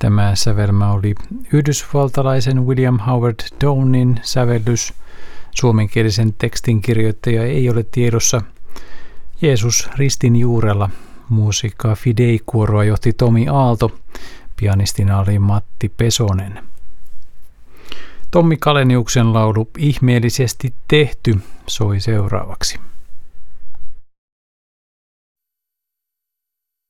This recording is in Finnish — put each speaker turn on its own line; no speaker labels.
Tämä sävelmä oli yhdysvaltalaisen William Howard Downin sävellys. Suomenkielisen tekstin kirjoittaja ei ole tiedossa. Jeesus ristin juurella. Musiikkaa Fidei-kuoroa johti Tomi Aalto. Pianistina oli Matti Pesonen. Tommi Kaleniuksen laulu Ihmeellisesti tehty soi seuraavaksi.